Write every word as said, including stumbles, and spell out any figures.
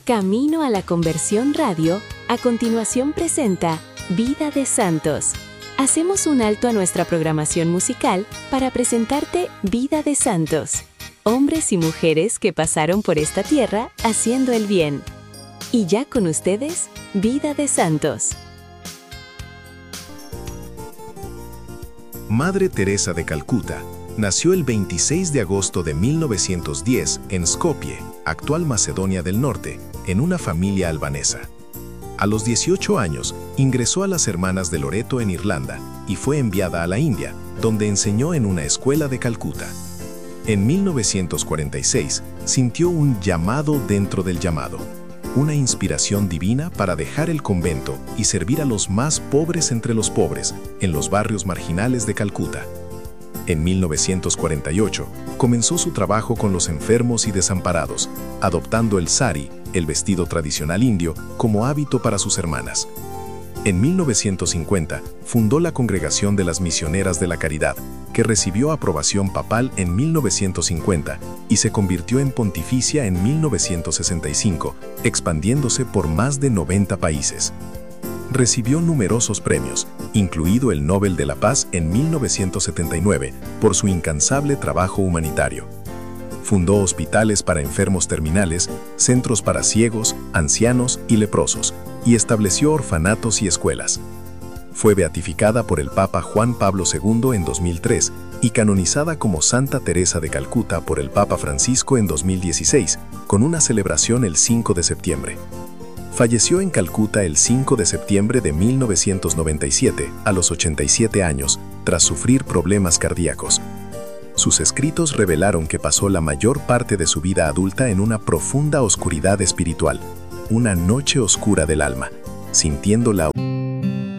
Camino a la Conversión Radio, a continuación presenta Vida de Santos. Hacemos un alto a nuestra programación musical para presentarte Vida de Santos, hombres y mujeres que pasaron por esta tierra haciendo el bien. Y ya con ustedes, Vida de Santos. Madre Teresa de Calcuta nació el veintiséis de agosto de mil novecientos diez en Skopje, actual Macedonia del Norte, en una familia albanesa. A los dieciocho años, ingresó a las Hermanas de Loreto en Irlanda y fue enviada a la India, donde enseñó en una escuela de Calcuta. En mil novecientos cuarenta y seis, sintió un llamado dentro del llamado, una inspiración divina para dejar el convento y servir a los más pobres entre los pobres, en los barrios marginales de Calcuta. En mil novecientos cuarenta y ocho, comenzó su trabajo con los enfermos y desamparados, adoptando el sari, el vestido tradicional indio, como hábito para sus hermanas. En mil novecientos cincuenta, fundó la Congregación de las Misioneras de la Caridad, que recibió aprobación papal en mil novecientos cincuenta y se convirtió en pontificia en mil novecientos sesenta y cinco, expandiéndose por más de noventa países. Recibió numerosos premios, incluido el Nobel de la Paz en mil novecientos setenta y nueve, por su incansable trabajo humanitario. Fundó hospitales para enfermos terminales, centros para ciegos, ancianos y leprosos, y estableció orfanatos y escuelas. Fue beatificada por el Papa Juan Pablo segundo en dos mil tres y canonizada como Santa Teresa de Calcuta por el Papa Francisco en dos mil dieciséis, con una celebración el cinco de septiembre. Falleció en Calcuta el cinco de septiembre de mil novecientos noventa y siete, a los ochenta y siete años, tras sufrir problemas cardíacos. Sus escritos revelaron que pasó la mayor parte de su vida adulta en una profunda oscuridad espiritual, una noche oscura del alma, sintiendo la